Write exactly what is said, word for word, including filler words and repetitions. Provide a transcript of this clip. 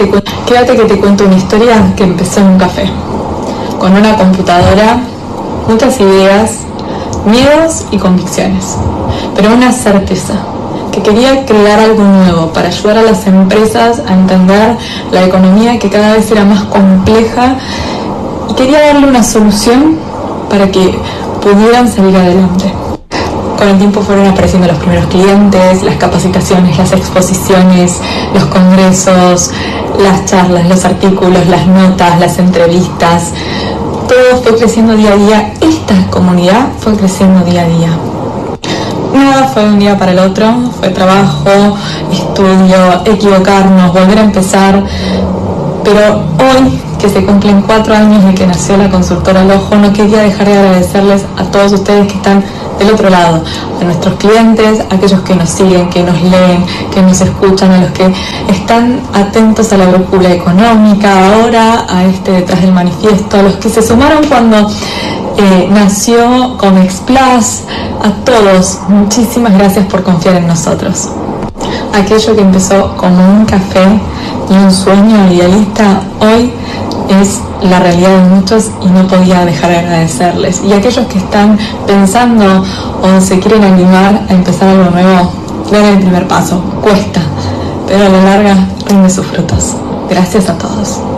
te, quédate que te cuento una historia que empezó en un café, con una computadora, muchas ideas, miedos y convicciones, pero una certeza, que quería crear algo nuevo para ayudar a las empresas a entender la economía que cada vez era más compleja y quería darle una solución para que pudieran salir adelante. Con el tiempo fueron apareciendo los primeros clientes, las capacitaciones, las exposiciones, los congresos, las charlas, los artículos, las notas, las entrevistas. Todo fue creciendo día a día. Esta comunidad fue creciendo día a día. Nada fue de un día para el otro, fue trabajo, estudio, equivocarnos, volver a empezar. Pero hoy, que se cumplen cuatro años de que nació la consultora Al Ojo, no quería dejar de agradecerles a todos ustedes que están del otro lado, a nuestros clientes, a aquellos que nos siguen, que nos leen, que nos escuchan, a los que están atentos a la brújula económica, ahora a este Detrás del Manifiesto, a los que se sumaron cuando eh, nació Comex Plus, a todos, muchísimas gracias por confiar en nosotros. Aquello que empezó como un café y un sueño idealista, hoy es la realidad de muchos y no podía dejar de agradecerles. Y aquellos que están pensando o se quieren animar a empezar algo nuevo, den el primer paso. Cuesta, pero a la larga rinde sus frutos. Gracias a todos.